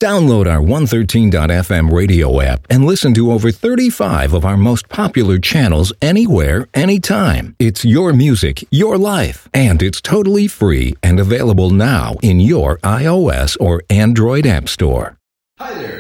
Download our 113.fm radio app and listen to over 35 of our most popular channels anywhere, anytime. It's your music, your life, and it's totally free and available now in your iOS or Android app store. Hi there.